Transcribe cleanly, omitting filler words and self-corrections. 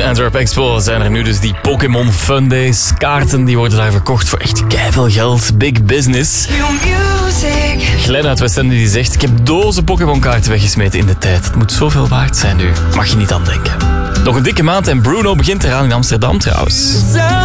Antwerp Expo zijn er nu dus die Pokémon Fun Days. Kaarten die worden daar verkocht voor echt keiveel geld. Big business. Glenn uit Westende die zegt: ik heb dozen Pokémon kaarten weggesmeten in de tijd. Het moet zoveel waard zijn nu. Mag je niet aan denken. Nog een dikke maand en Bruno begint eraan in Amsterdam trouwens.